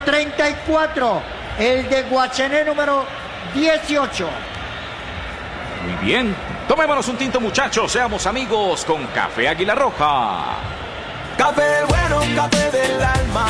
34, el de Guachené número 18. Muy bien, tomémonos un tinto, muchachos, seamos amigos con Café Águila Roja. Café bueno, café del alma.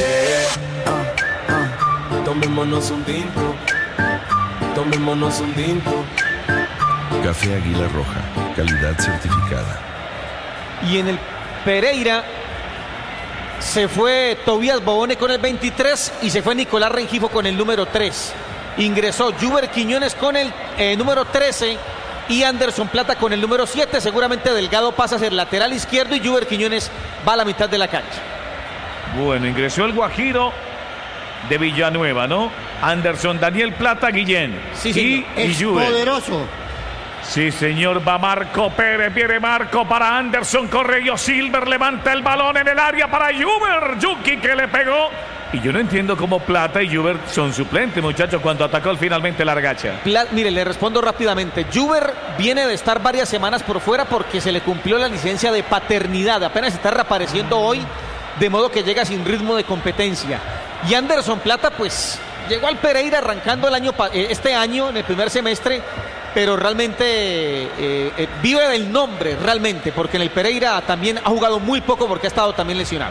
Tomémonos un tinto, tomémonos un tinto. Café Águila Roja, calidad certificada. Y en el Pereira se fue Tobías Bobone con el 23 y se fue Nicolás Rengifo con el número 3. Ingresó Juber Quiñones con el número 13 y Anderson Plata con el número 7. Seguramente Delgado pasa a ser lateral izquierdo y Juber Quiñones va a la mitad de la cancha. Bueno, ingresó el Guajiro de Villanueva, ¿no? Anderson, Daniel Plata, Guillén. Sí, sí, es Juber. poderoso. Sí, señor, va Marco Pérez, viene Marco para Anderson, Correio Silver, levanta el balón en el área para Juber, Yuki que le pegó. Y yo no entiendo cómo Plata y Juber son suplentes, muchachos, cuando atacó finalmente la Argacha. Mire, le respondo rápidamente. Juber viene de estar varias semanas por fuera porque se le cumplió la licencia de paternidad. Apenas está reapareciendo hoy, de modo que llega sin ritmo de competencia. Y Anderson Plata, pues, llegó al Pereira arrancando este año, en el primer semestre, pero realmente vive del nombre, realmente, porque en el Pereira también ha jugado muy poco porque ha estado también lesionado.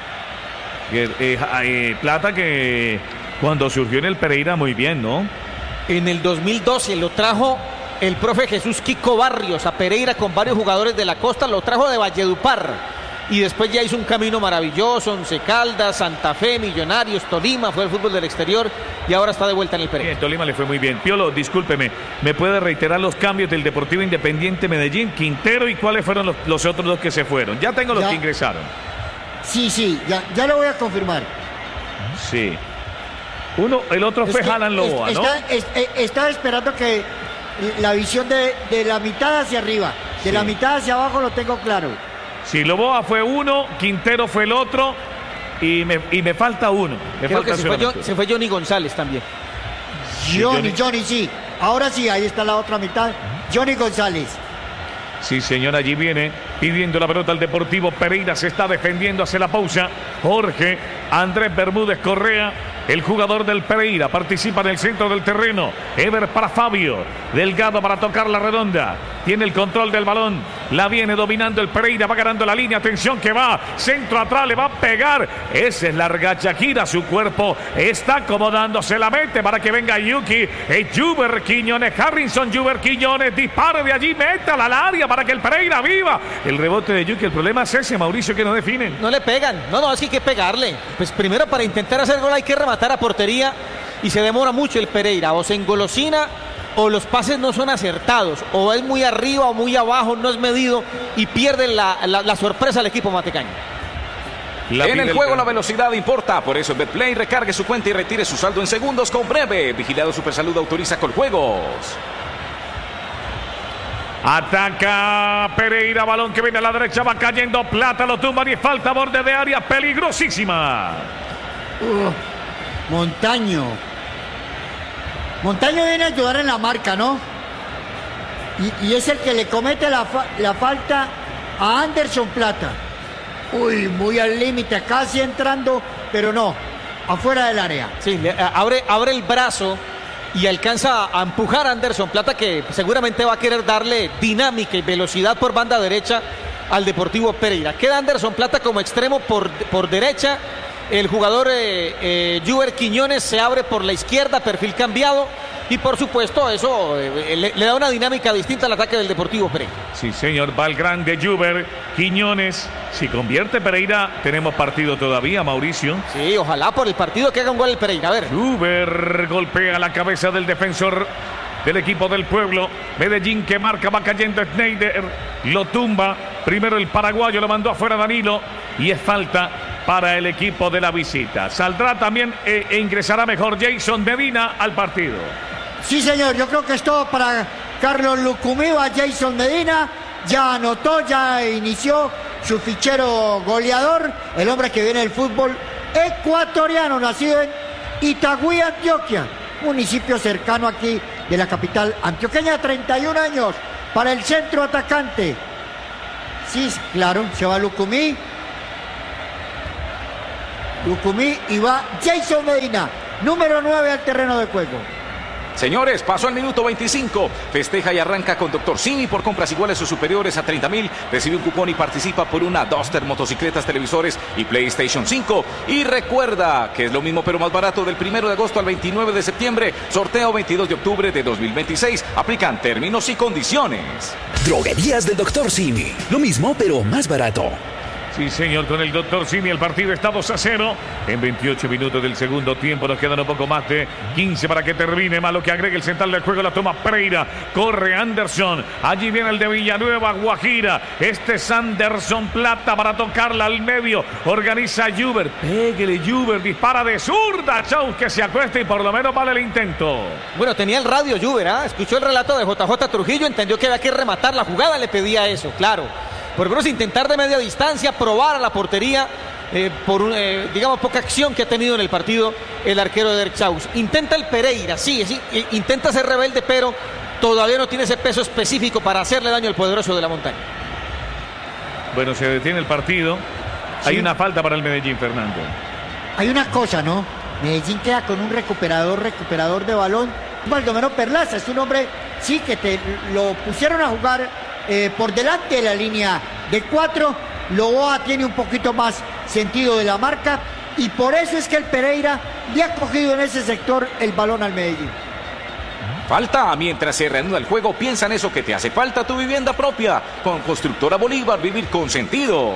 Plata que cuando surgió en el Pereira muy bien, ¿no? En el 2012 lo trajo el profe Jesús Kiko Barrios a Pereira con varios jugadores de la costa, lo trajo de Valledupar. Y después ya hizo un camino maravilloso, Once Caldas, Santa Fe, Millonarios, Tolima, fue el fútbol del exterior y ahora está de vuelta en el Pereira. Bien, Tolima le fue muy bien. Piolo, discúlpeme, ¿me puede reiterar los cambios del Deportivo Independiente Medellín, Quintero y cuáles fueron los otros dos que se fueron? Ya tengo los que ingresaron. Sí, ya lo voy a confirmar. Sí. El otro fue Alan Loboa, ¿no? Estaba esperando que la visión de la mitad hacia arriba, de la mitad hacia abajo lo tengo claro. Sí, Loboa fue uno, Quintero fue el otro y me falta uno. Creo que se fue Johnny González también. Johnny, sí. Ahora sí, ahí está la otra mitad. Johnny González. Sí, señor, allí viene pidiendo la pelota al Deportivo Pereira. Se está defendiendo, hace la pausa. Jorge Andrés Bermúdez Correa, el jugador del Pereira, participa en el centro del terreno. Ever para Fabio. Delgado para tocar la redonda. Tiene el control del balón. La viene dominando el Pereira. Va ganando la línea. Atención que va. Centro atrás. Le va a pegar. Esa es la Argacha. Gira su cuerpo. Está acomodándose. La mete para que venga Yuki. Juber Quiñones. Harrison Juber Quiñones. Dispare de allí. Métala al área para que el Pereira viva. El rebote de Yuki. El problema es ese, Mauricio, que no definen. No le pegan. No, es que hay que pegarle. Pues primero para intentar hacer gol hay que rematar a portería. Y se demora mucho el Pereira. O se engolosina o los pases no son acertados, o es muy arriba o muy abajo, no es medido y pierden la sorpresa al equipo matecaño. En el juego la velocidad importa, por eso en Betplay recargue su cuenta y retire su saldo en segundos con Breve. Vigilado Supersalud, autoriza Coljuegos. Ataca Pereira, balón que viene a la derecha, va cayendo Plata, lo tumban y falta borde de área peligrosísima. Montaño viene a ayudar en la marca, ¿no? Y es el que le comete la falta a Anderson Plata. Muy al límite, casi entrando, pero no, afuera del área. Sí, abre el brazo y alcanza a empujar a Anderson Plata, que seguramente va a querer darle dinámica y velocidad por banda derecha al Deportivo Pereira. Queda Anderson Plata como extremo por derecha. El jugador Juber Quiñones se abre por la izquierda, perfil cambiado. Y por supuesto eso le da una dinámica distinta al ataque del Deportivo Pereira. Sí, señor, va el grande Juber Quiñones. Si convierte Pereira, tenemos partido todavía, Mauricio. Sí, ojalá por el partido que haga un gol el Pereira. A ver. Juber golpea la cabeza del defensor del equipo del pueblo. Medellín que marca, va cayendo Schneider. Lo tumba. Primero el paraguayo, lo mandó afuera Danilo. Y es falta para el equipo de la visita. Saldrá también e ingresará mejor Jason Medina al partido. Sí, señor, yo creo que es todo para Carlos Lucumiva. Jason Medina ya anotó, ya inició su fichero goleador. El hombre que viene del fútbol ecuatoriano, nacido en Itagüí, Antioquia, municipio cercano aquí de la capital antioqueña. 31 años para el centro atacante. Sí, claro, se va Lucumí. Lucumí y va Jason Medina, número 9 al terreno de juego. Señores, pasó el minuto 25. Festeja y arranca con Dr. Simi por compras iguales o superiores a 30.000. Recibe un cupón y participa por una Duster, motocicletas, televisores y PlayStation 5. Y recuerda que es lo mismo pero más barato del 1 de agosto al 29 de septiembre. Sorteo 22 de octubre de 2026. Aplican términos y condiciones. Droguerías del Dr. Simi. Lo mismo pero más barato. Sí, señor, con el Dr. Simi el partido está 2-0 en 28 minutos del segundo tiempo. Nos quedan un poco más de 15 para que termine. Más lo que agrega el central del juego, la toma Pereira. Corre Anderson. Allí viene el de Villanueva, Guajira. Este es Anderson Plata para tocarla al medio. Organiza Juber. Pégale Juber. Dispara de zurda. Chau, que se acuesta y por lo menos vale el intento. Bueno, tenía el radio Juber, ¿eh? Escuchó el relato de JJ Trujillo. Entendió que había que rematar la jugada. Le pedía eso, claro. Por lo menos intentar de media distancia, probar a la portería por digamos, poca acción que ha tenido en el partido el arquero de Derek Chaus. Intenta el Pereira, sí, intenta ser rebelde, pero todavía no tiene ese peso específico para hacerle daño al poderoso de la montaña. Bueno, se detiene el partido. Sí. Hay una falta para el Medellín, Fernando. Hay una cosa, ¿no? Medellín queda con un recuperador de balón. Baldomero Perlaza es un hombre, sí, que te lo pusieron a jugar por delante de la línea de 4. Loboa tiene un poquito más sentido de la marca y por eso es que el Pereira le ha cogido en ese sector el balón al Medellín. Falta, mientras se reanuda el juego, piensa en eso que te hace falta, tu vivienda propia. Con Constructora Bolívar, vivir con sentido.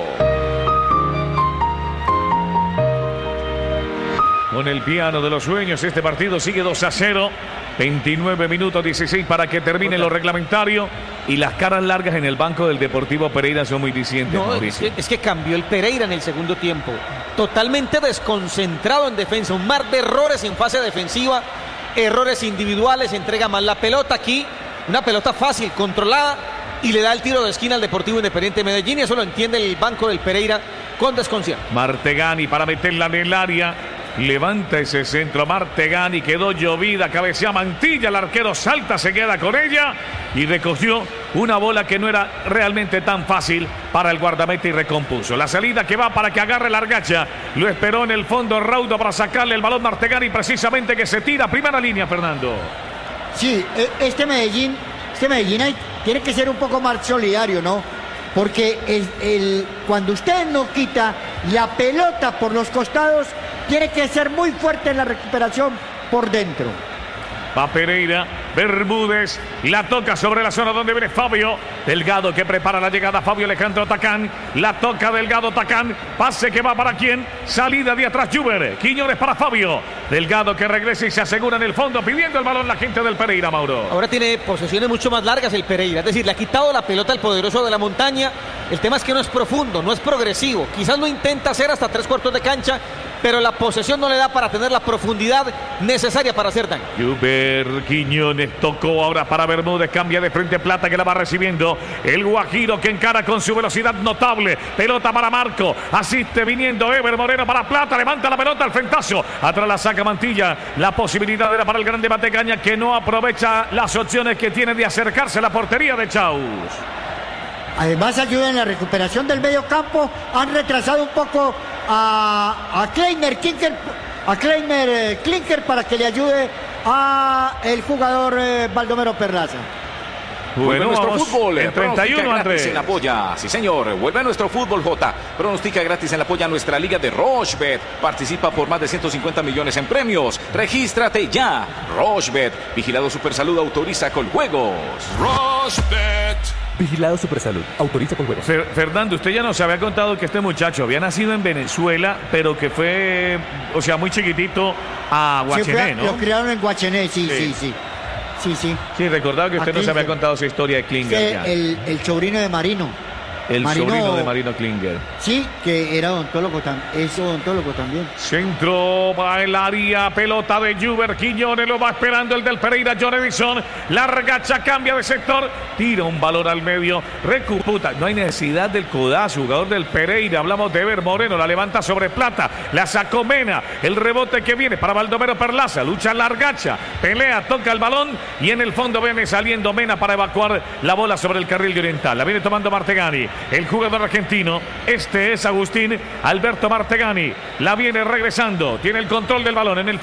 Con el piano de los sueños, este partido sigue 2-0. 29 minutos 16 para que termine lo reglamentario. Y las caras largas en el banco del Deportivo Pereira son muy dicientes. No, es que cambió el Pereira en el segundo tiempo. Totalmente desconcentrado en defensa. Un mar de errores en fase defensiva. Errores individuales. Entrega mal la pelota aquí. Una pelota fácil, controlada. Y le da el tiro de esquina al Deportivo Independiente de Medellín. Y eso lo entiende el banco del Pereira con desconcierto. Martegani para meterla en el área. Levanta ese centro Martegani, quedó llovida, cabecea Mantilla, el arquero salta, se queda con ella y recogió una bola que no era realmente tan fácil para el guardameta y recompuso. La salida que va para que agarre la Argacha, lo esperó en el fondo Raudo para sacarle el balón Martegani, precisamente que se tira, primera línea, Fernando. Sí, este Medellín tiene que ser un poco más solidario, ¿no? Porque cuando usted no quita la pelota por los costados, tiene que ser muy fuerte en la recuperación por dentro. Va Pereira, Bermúdez, la toca sobre la zona donde viene Fabio Delgado, que prepara la llegada. Fabio Alejandro Tacán, la toca Delgado Tacán, pase que va para quién, salida de atrás Juber, Quiñones para Fabio Delgado, que regresa y se asegura en el fondo pidiendo el balón la gente del Pereira, Mauro. Ahora tiene posesiones mucho más largas el Pereira, es decir, le ha quitado la pelota al poderoso de la montaña. El tema es que no es profundo, no es progresivo, quizás lo intenta hacer hasta 3/4 de cancha, pero la posesión no le da para tener la profundidad necesaria para hacer daño. Juber, Quiñones tocó ahora para Bermúdez, cambia de frente Plata, que la va recibiendo el Guajiro, que encara con su velocidad notable. Pelota para Marco, asiste viniendo Ever Moreno para Plata, levanta la pelota al frentazo, atrás la saca Mantilla. La posibilidad era para el grande Matecaña, que no aprovecha las opciones que tiene de acercarse a la portería de Chaus. Además ayuda en la recuperación del medio campo. Han retrasado un poco a Kleiner Klinker para que le ayude a el jugador Baldomero Perlaza. Vuelve nuestro fútbol. El 31, Andrés. En la polla. Sí, señor. Vuelve a nuestro fútbol, J. Pronostica gratis en la polla nuestra liga de Rochebet. Participa por más de 150 millones en premios. Regístrate ya. Rochebet. Vigilado Supersalud. Autoriza con juegos. Rochebet. Vigilado Supersalud. Autoriza con juegos. Fernando, usted ya nos había contado que este muchacho había nacido en Venezuela, pero que fue, o sea, muy chiquitito a Guachené, ¿no? Lo criaron en Guachené, sí. Sí, recordaba que usted nos había contado esa historia de Klinger. El sobrino de Marino. Sobrino de Marino Klinger. Sí, que era odontólogo también. Centro, va el área, pelota de Juber, Quiñones, lo va esperando el del Pereira, John Edison. La Argacha cambia de sector, tira un balón al medio, recupera. No hay necesidad del codazo, jugador del Pereira. Hablamos de Ever Moreno, la levanta sobre Plata, la sacó Mena. El rebote que viene para Baldomero Perlaza, lucha la Argacha, pelea, toca el balón y en el fondo viene saliendo Mena para evacuar la bola sobre el carril de Oriental. La viene tomando Martegani. el jugador argentino. Este es Agustín Alberto Martegani. La viene regresando. Tiene el control del balón en el